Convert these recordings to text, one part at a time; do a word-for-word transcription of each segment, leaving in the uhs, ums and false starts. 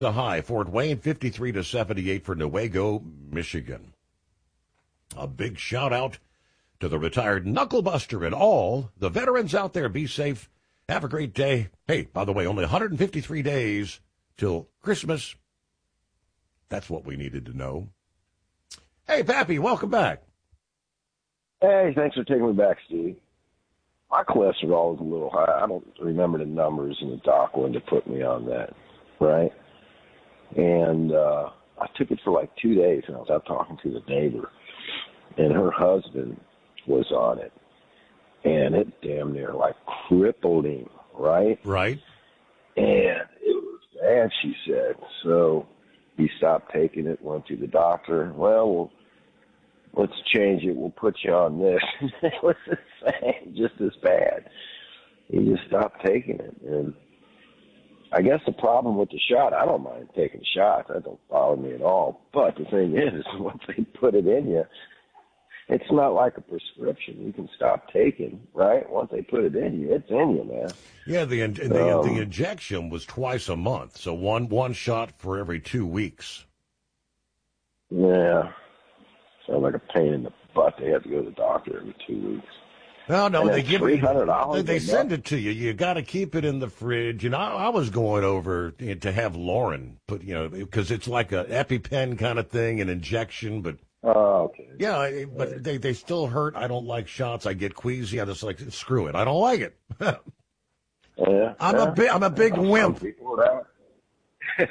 The high, Fort Wayne, fifty-three to seventy-eight for Newaygo, Michigan. A big shout out to the retired knucklebuster and all the veterans out there. Be safe. Have a great day. Hey, by the way, only one hundred fifty-three days till Christmas. That's what we needed to know. Hey, Pappy, welcome back. Hey, thanks for taking me back, Steve. My cholesterol is a little high. I don't remember the numbers, and the doc wanted to put me on that, right? And uh, I took it for like two days, and I was out talking to the neighbor, and her husband was on it, and it damn near like crippled him, right? Right. And it was bad, she said. So he stopped taking it, went to the doctor. Well, we'll let's change it. We'll put you on this. It was the same, just as bad. He just stopped taking it, and I guess the problem with the shot, I don't mind taking shots. That don't bother me at all. But the thing is, once they put it in you, it's not like a prescription you can stop taking, right? Once they put it in you, it's in you, man. Yeah, the the, um, the injection was twice a month, so one one shot for every two weeks. Yeah. Sounds like a pain in the butt. They have to go to the doctor every two weeks. No, no, they give three it. hundred dollars. They, they send it to you. You got to keep it in the fridge. You know, I, I was going over to have Lauren put, you know, because it's like a EpiPen kind of thing, an injection. But oh, okay. Yeah, but they they still hurt. I don't like shots. I get queasy. I just like screw it. I don't like it. yeah, I'm yeah. a big I'm a big Some wimp. People are that.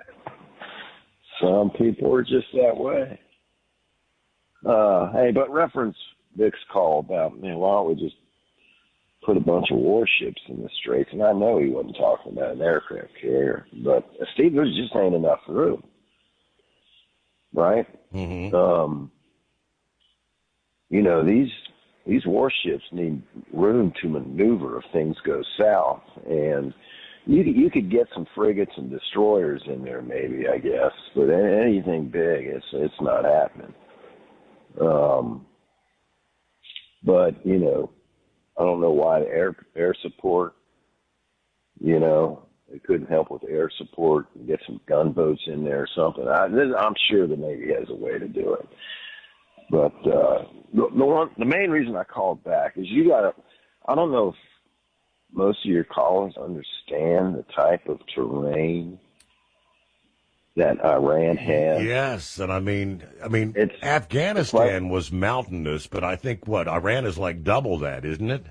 Some people are just that way. Uh, hey, but reference Vic's call about, man, why don't we just put a bunch of warships in the Straits? And I know he wasn't talking about an aircraft carrier, but uh, Steve, there's just ain't enough room, right? Mm-hmm. Um, you know, these these warships need room to maneuver if things go south, and you you could get some frigates and destroyers in there, maybe, I guess, but anything big, it's it's not happening. Um, but, you know, I don't know why the air, air support, you know, they couldn't help with air support and get some gunboats in there or something. I, I'm sure the Navy has a way to do it. But uh, the, the, one, the main reason I called back is you got to, I don't know if most of your callers understand the type of terrain that Iran has. Yes, and I mean, I mean, It's, Afghanistan it's like, was mountainous, but I think what Iran is like double that, isn't it?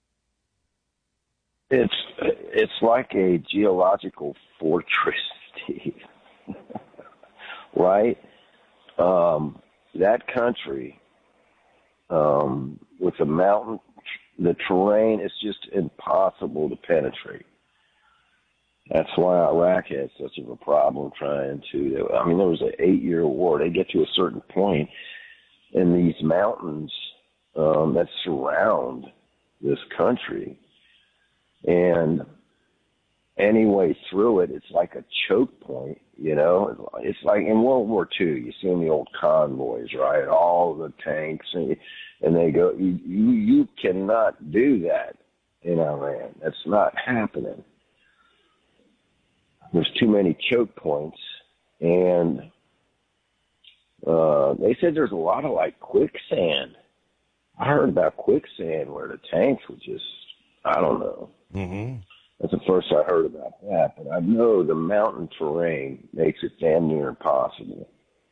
It's it's like a geological fortress, Steve. Right? Um, that country, um, with the mountain, the terrain is just impossible to penetrate. That's why Iraq had such of a problem trying to, I mean, there was an eight-year war. They get to a certain point, and these mountains um, that surround this country, and any way through it, it's like a choke point, you know? It's like in World War Two, you see the old convoys, right? All the tanks, and, and they go, you, you, you cannot do that in Iran. That's not happening. There's too many choke points, and uh, they said there's a lot of, like, quicksand. I heard about quicksand where the tanks would just, I don't know. Mm-hmm. That's the first I heard about that, but I know the mountain terrain makes it damn near impossible.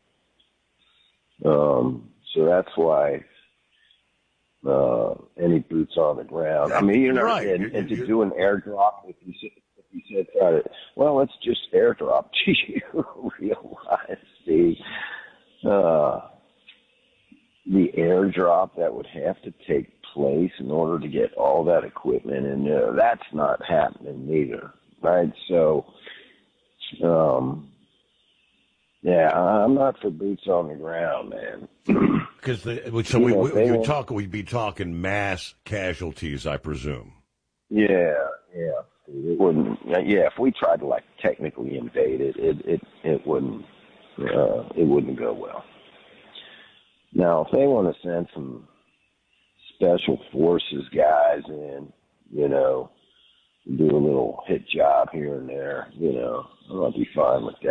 Um, so that's why uh, any boots on the ground. I mean, you're not, right. and, you, and to you, do an airdrop, if you said, if you said, try to, well, let's just airdrop. Do you realize the uh, the airdrop that would have to take place in order to get all that equipment in there? That's not happening neither, right? So, um, yeah, I'm not for boots on the ground, man. Because so we, we you talk we'd be talking mass casualties, I presume. Yeah, yeah. It wouldn't. Yeah, if we tried to like technically invade it, it it it wouldn't. Uh, it wouldn't go well. Now, if they want to send some special forces guys in, you know, do a little hit job here and there. You know, I'll be fine with that.